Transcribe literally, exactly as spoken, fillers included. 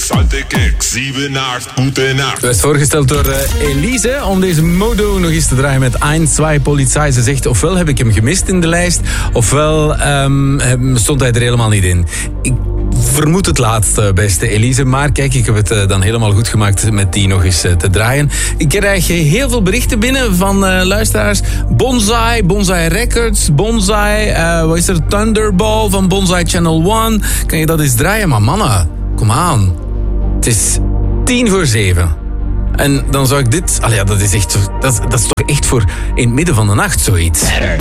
alte keks, zeven, acht, gute nacht. Dat is voorgesteld door uh, Elise om deze modo nog eens te draaien met één, twee politie. Ze zegt, ofwel heb ik hem gemist in de lijst, ofwel um, stond hij er helemaal niet in. Ik vermoed het laatste, beste Elise. Maar kijk, ik heb het uh, dan helemaal goed gemaakt met die nog eens uh, te draaien. Ik krijg heel veel berichten binnen van uh, luisteraars. Bonsai, Bonsai Records, Bonsai, uh, wat is er? Thunderball van Bonsai Channel one. Kan je dat eens draaien? Maar mannen, kom aan. Het is tien voor zeven. En dan zou ik dit... Allee, ja, dat is echt... Dat is, dat is toch echt voor in het midden van de nacht zoiets.